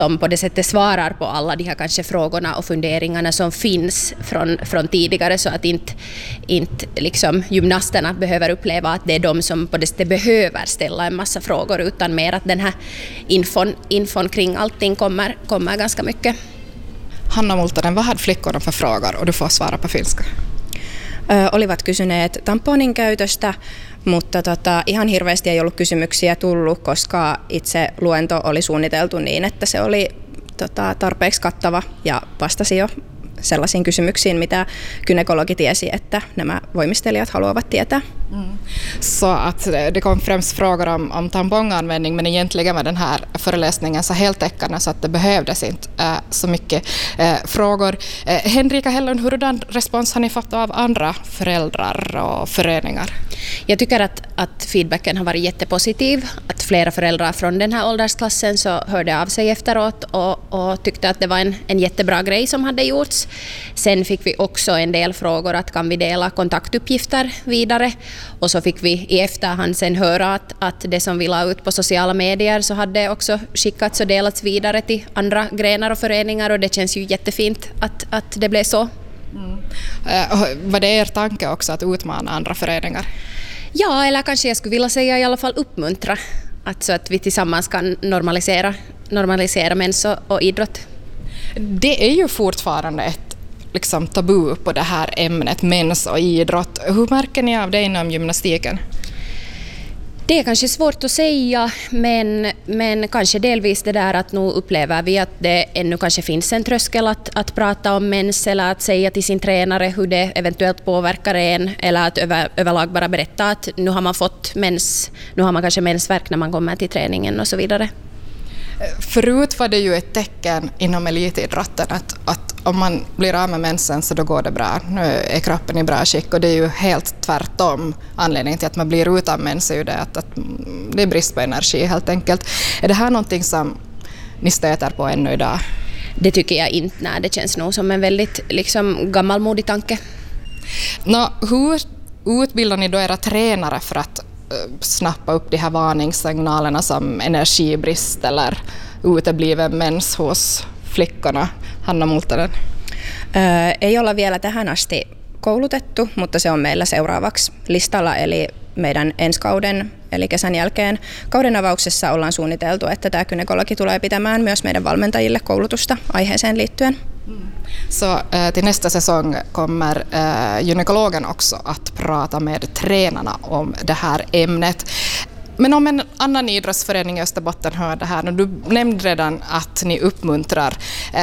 som på det sättet svarar på alla de här kanske frågorna och funderingarna som finns från tidigare, så att inte liksom gymnasterna behöver uppleva att det är de som på det sättet behöver ställa en massa frågor, utan mer att den här infon kring allting kommer ganska mycket. Hanna Multanen, vad hade flickorna för frågor? Och du får svara på finska. Olivat kysyneet tamponin käytöstä, mutta ihan hirveästi ei ollut kysymyksiä tullut, koska itse luento oli suunniteltu niin, että se oli tarpeeksi kattava ja vastasi jo sellaisiin kysymyksiin, mitä gynekologi tiesi, että nämä voimistelijat haluavat tietää. Så att det kom främst frågor om tamponganvändning, men egentligen med den här föreläsningen så heltäckande så att det behövdes inte så mycket frågor. Henrika Hellund, hurdan respons har ni fått av andra föräldrar och föreningar? Jag tycker att feedbacken har varit jättepositiv. Att flera föräldrar från den här åldersklassen så hörde av sig efteråt och tyckte att det var en jättebra grej som hade gjorts. Sen fick vi också en del frågor att kan vi dela kontaktuppgifter vidare. Och så fick vi i efterhand sen höra att det som vi la ut på sociala medier så hade också skickats och delats vidare till andra grenar och föreningar, och det känns ju jättefint att det blev så. Var det er tanke också att utmana andra föreningar? Ja, eller kanske jag skulle vilja säga i alla fall uppmuntra, så att vi tillsammans kan normalisera mens och idrott. Det är ju fortfarande ett tabu på det här ämnet, mens och idrott. Hur märker ni av det inom gymnastiken? Det är kanske svårt att säga, men kanske delvis det där att nu upplever vi att det ännu kanske finns en tröskel att prata om mens, eller att säga till sin tränare hur det eventuellt påverkar en, eller att överlag bara berätta att nu har man fått mens, nu har man kanske mensvärk när man kommer till träningen och så vidare. Förut var det ju ett tecken inom elitidrotten att om man blir av med mensen så då går det bra. Nu är kroppen i bra skick, och det är ju helt tvärtom. Anledningen till att man blir utan mens är ju det att det är brist på energi helt enkelt. Är det här någonting som ni stöter på ännu idag? Det tycker jag inte. Nej, det känns nog som en väldigt gammalmodig tanke. Hur utbildar ni då era tränare för att snappa upp de här varningssignalerna som energibrist eller utebliven mens hos flickorna? Hanna Multanen. Ei olla vielä tähän asti koulutettu, mutta se on meillä seuraavaksi listalla, eli meidän ensi kauden, eli kesän jälkeen kauden avauksessa ollaan suunniteltu, että tämä gynekologi tulee pitämään myös meidän valmentajille koulutusta aiheeseen liittyen. Så till nästa säsong kommer gynekologen också att prata med tränarna om det här ämnet. Men om en annan idrottsförening i Österbotten hör det här, och du nämnde redan att ni uppmuntrar.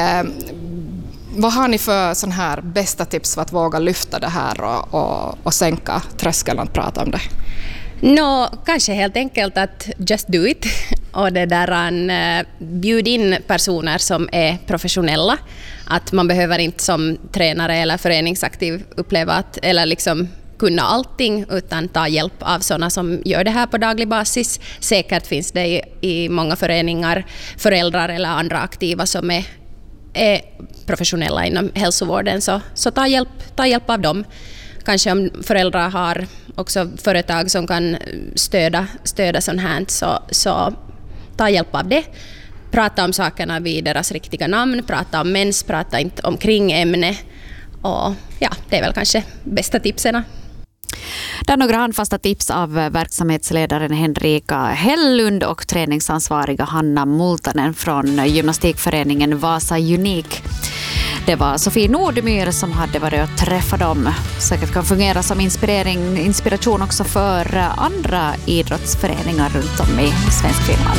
Vad har ni för sån här bästa tips för att våga lyfta det här och sänka tröskeln att prata om det? Kanske helt enkelt att just do it, och det där bjud in personer som är professionella. Att man behöver inte som tränare eller föreningsaktiv uppleva att eller kunna allting, utan ta hjälp av sådana som gör det här på daglig basis. Säkert finns det i många föreningar föräldrar eller andra aktiva som är professionella inom hälsovården, så ta hjälp av dem. Kanske om föräldrar har också företag som kan stöda sånt här, så ta hjälp av det. Prata om sakerna vid deras riktiga namn, prata om mens, prata inte omkring ämne, och ja, det är väl kanske bästa tipsen. Det är några handfasta tips av verksamhetsledaren Henrika Hellund och träningsansvariga Hanna Multanen från gymnastikföreningen Vasa Unique. Det var Sofie Nordmyr som hade varit och träffat dem. Säkert kan fungera som inspiration också för andra idrottsföreningar runt om i Svenskfinland.